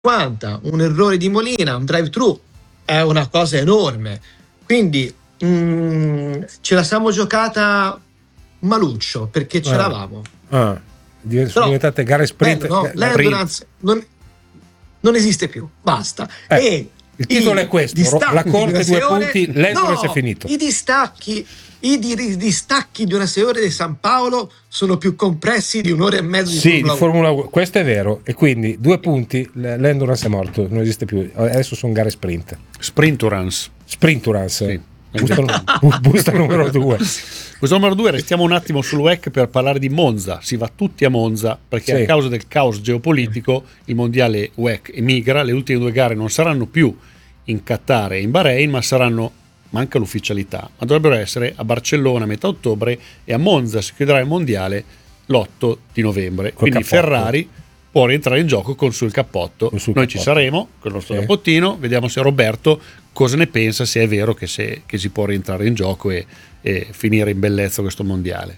un errore di Molina, un drive-thru, è una cosa enorme. Quindi ce la siamo giocata maluccio, perché ce l'avamo. Sono diventate gare sprint. L'endurance non esiste più, basta. E il titolo è questo: la corte 2 punti, l'endurance è finito. I distacchi di una 6 ore di San Paolo sono più compressi di un'ora e mezzo di Formula 1. Questo è vero, e quindi 2 punti, l'endurance è morto, non esiste più. Adesso sono gare sprint. Sprinturance. Sì. Busta numero 2. Busta numero 2, restiamo un attimo sul WEC per parlare di Monza. Si va tutti a Monza perché a causa del caos geopolitico il mondiale WEC emigra. Le ultime 2 gare non saranno più in Qatar e in Bahrain, ma manca l'ufficialità, ma dovrebbero essere a Barcellona a metà ottobre, e a Monza si chiuderà il mondiale l'8 di novembre. Quindi Ferrari può rientrare in gioco con sul cappotto. Noi ci saremo con il nostro cappottino, vediamo se Roberto cosa ne pensa, se è vero che si può rientrare in gioco e finire in bellezza questo mondiale.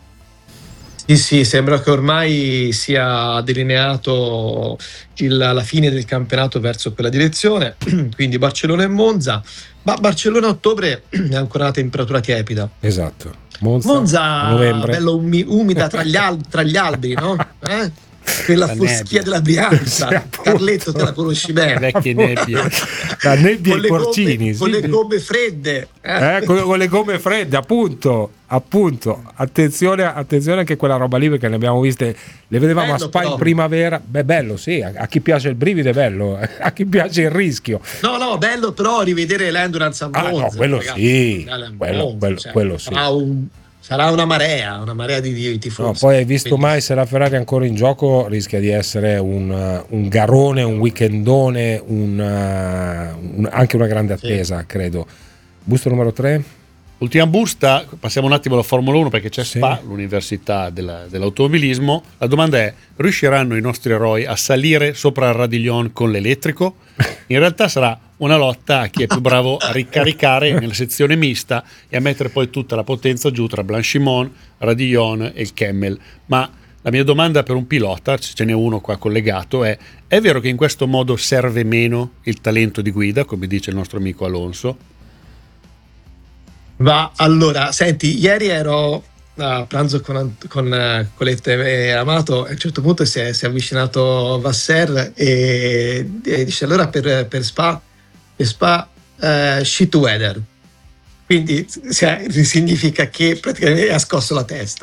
Sì, sembra che ormai sia delineato la fine del campionato verso quella direzione, quindi Barcellona e Monza. Ma Barcellona a ottobre è ancora una temperatura tiepida. Esatto. Monza novembre. Bello umida tra gli alberi, no? Quella foschia della Brianza. Carletto, te la conosci bene. Vecchie nebbie. La nebbia e i porcini. Con le gomme fredde. Con le gomme fredde, appunto. Attenzione anche quella roba lì, perché ne abbiamo viste, le vedevamo bello, a Spa in primavera. Bello, sì, a chi piace il brivido è bello, a chi piace il rischio. No, bello però rivedere l'endurance a Monza. No, quello sì. Quello sì. Sarà una marea di tifosi. No, poi hai visto mai se la Ferrari è ancora in gioco, rischia di essere un garone, un weekendone, anche una grande attesa, credo. Busto numero 3. Ultima busta, passiamo un attimo alla Formula 1 perché c'è Spa, l'università dell'automobilismo. La domanda è: riusciranno i nostri eroi a salire sopra il Radillon con l'elettrico? In realtà sarà una lotta a chi è più bravo a ricaricare nella sezione mista e a mettere poi tutta la potenza giù tra Blanchimont, Radillon e il Kemmel. Ma la mia domanda per un pilota, ce n'è uno qua collegato, è vero che in questo modo serve meno il talento di guida, come dice il nostro amico Alonso? Allora, senti, ieri ero a pranzo con Coletta e Amato, a un certo punto si è avvicinato Vasser e dice: allora per Spa shit weather, quindi significa che praticamente ha scosso la testa.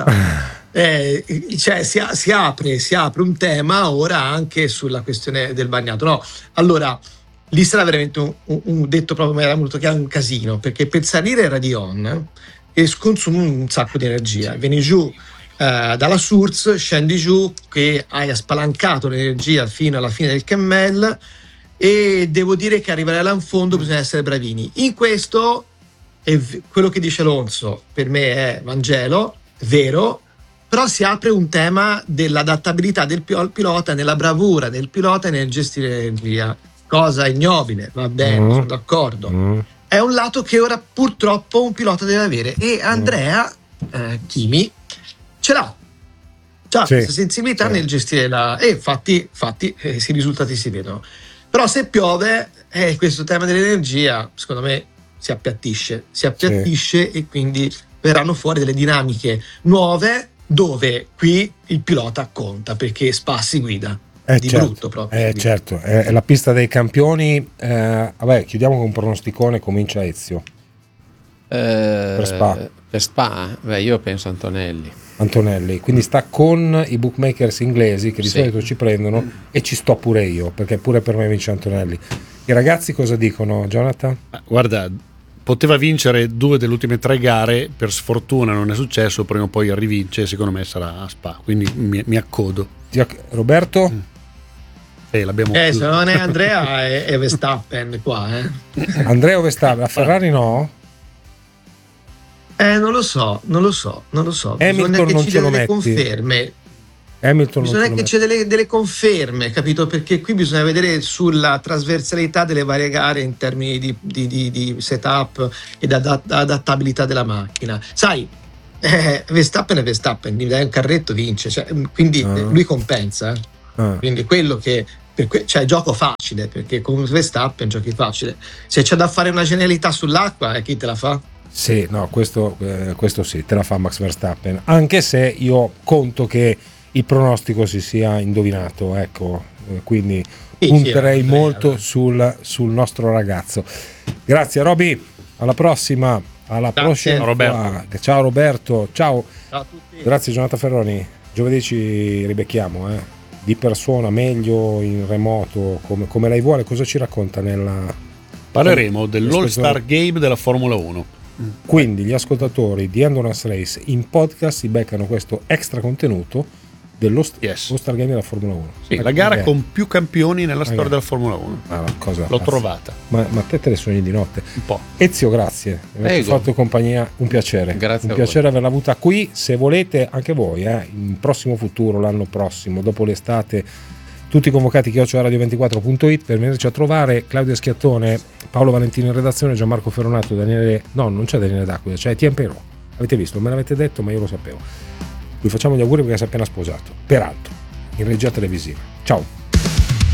Si apre un tema ora anche sulla questione del bagnato. No, allora lì sarà veramente un detto proprio in maniera molto chiara, un casino, perché per salire il Radillon consumi un sacco di energia. Vieni giù dalla source, scendi giù che hai spalancato l'energia fino alla fine del Kemmel, e devo dire che arrivare all'anfondo bisogna essere bravini. In questo, quello che dice Alonso per me è Vangelo, vero, però si apre un tema dell'adattabilità del pilota, nella bravura del pilota nel gestire l'energia. Cosa ignobile, va bene, sono d'accordo. È un lato che ora purtroppo un pilota deve avere, e Andrea Kimi ce l'ha. Questa sensibilità nel gestire e infatti i risultati si vedono. Però se piove, questo tema dell'energia secondo me si appiattisce e quindi verranno fuori delle dinamiche nuove, dove qui il pilota conta, perché Spa si guida. Brutto proprio. Certo, è la pista dei campioni. Chiudiamo con un pronosticone, comincia Ezio. Per Spa, io penso Antonelli, quindi sta con i bookmakers inglesi che di solito ci prendono, e ci sto pure io, perché pure per me vince Antonelli. I ragazzi cosa dicono, Jonathan? Guarda, poteva vincere 2 delle ultime 3 gare, per sfortuna non è successo, prima o poi rivince, secondo me sarà a Spa, quindi mi accodo. Roberto? Se non è Andrea è Verstappen qua. Andrea o Verstappen? A Ferrari no? Non lo so. Hamilton non ce lo metti. Conferme. Hamilton bisogna che c'è delle conferme, capito? Perché qui bisogna vedere sulla trasversalità delle varie gare in termini di setup e adattabilità della macchina. Sai, Verstappen è Verstappen, gli dai un carretto, vince, quindi lui compensa. Quindi quello che cioè gioco facile, perché con Verstappen giochi facile. Se c'è da fare una genialità sull'acqua, chi te la fa? Sì, no, questo sì, te la fa Max Verstappen, anche se io conto che il pronostico si sia indovinato, ecco, quindi punterei molto sul nostro ragazzo. Grazie Roby, alla prossima. Prossima. Roberto. Ciao Roberto, ciao a tutti. Grazie Gianata Ferroni, giovedì ci ribecchiamo, di persona, meglio in remoto, come lei vuole. Cosa ci racconta Parleremo dell'All-Star Game della Formula 1. Quindi gli ascoltatori di Endurance Race in podcast si beccano questo extra contenuto dello All-Star Game della Formula 1. Sì, la gara con più campioni nella storia della Formula 1. L'ho trovata. Ma te le sogni di notte? Un po'. Ezio, grazie. Mi avete fatto compagnia, un piacere. Grazie. Un piacere averla avuta qui. Se volete anche voi, in prossimo futuro, l'anno prossimo, dopo l'estate, tutti convocati @radio24.it per venirci a trovare. Claudia Schiattone, Paolo Valentino in redazione, Gianmarco Ferronato, Daniele. No, non c'è Daniele D'Acqua, c'è Tiempero. Avete visto? Me l'avete detto, ma io lo sapevo. Vi facciamo gli auguri perché si è appena sposato, peraltro in regia televisiva. Ciao.